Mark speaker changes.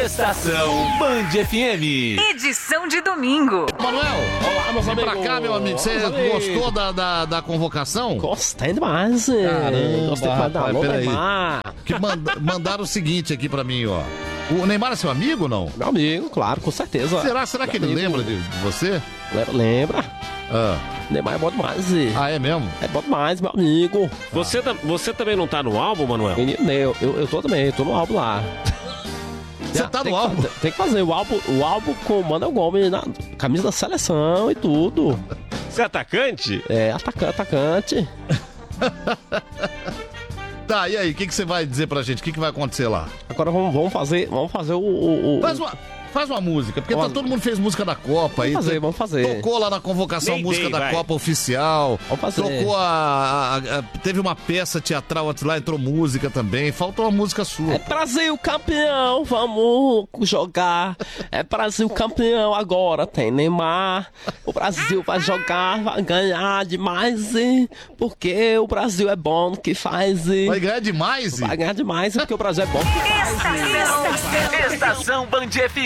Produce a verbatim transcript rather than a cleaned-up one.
Speaker 1: Estação Band F M.
Speaker 2: Edição de domingo.
Speaker 3: Manuel,
Speaker 4: Olá, meus
Speaker 3: vem pra
Speaker 4: amigos.
Speaker 3: cá, meu amigo. Você
Speaker 4: Olá, amigo.
Speaker 3: gostou da, da, da convocação?
Speaker 4: Gostei demais.
Speaker 3: Caramba,
Speaker 4: Gostei demais da
Speaker 3: rapaz,
Speaker 4: alô,
Speaker 3: peraí.
Speaker 4: Neymar.
Speaker 3: Que manda- mandaram o seguinte aqui pra mim, ó. O Neymar é seu amigo ou não?
Speaker 4: Meu amigo, claro, com certeza.
Speaker 3: Será, será que ele
Speaker 4: Meu amigo.
Speaker 3: lembra de, de você?
Speaker 4: Lembra? lembra?
Speaker 3: Ah,
Speaker 4: Neymar é bom demais.
Speaker 3: Ah, é mesmo?
Speaker 4: É bom demais, meu amigo.
Speaker 5: Você, ta- você também não tá no álbum, Manuel?
Speaker 4: Menino, eu, eu, eu tô também, eu tô no álbum lá.
Speaker 3: Você
Speaker 4: Já,
Speaker 3: tá
Speaker 4: tem
Speaker 3: no
Speaker 4: que
Speaker 3: álbum?
Speaker 4: fazer- tem que fazer o álbum, o álbum com o Manuel Gomes na camisa da seleção e tudo.
Speaker 5: Você é atacante?
Speaker 4: É, atacante, atacante.
Speaker 3: Tá, e aí, o que, que você vai dizer pra gente? O que, que vai acontecer lá?
Speaker 4: Agora vamos, vamos fazer, vamos fazer o... o, o-
Speaker 3: Faz uma, faz uma música, porque tá,
Speaker 4: Vamos-
Speaker 3: todo mundo fez música da Copa aí.
Speaker 4: Vamos fazer, vamos fazer.
Speaker 3: Tocou lá na convocação
Speaker 5: Mayday,
Speaker 3: música da
Speaker 5: vai.
Speaker 3: Copa oficial.
Speaker 4: Vamos fazer.
Speaker 3: Tocou a, a- a- Teve uma peça teatral antes lá, entrou música também. Faltou uma música sua.
Speaker 4: É Brasil campeão, vamos jogar. É Brasil campeão agora, tem Neymar. O Brasil vai jogar, vai ganhar demais, hein? Porque o Brasil é bom no que faz. hein?
Speaker 3: Vai ganhar demais?
Speaker 4: Vai ganhar demais, porque o Brasil é bom no que faz. hein?
Speaker 1: Estação Band F M.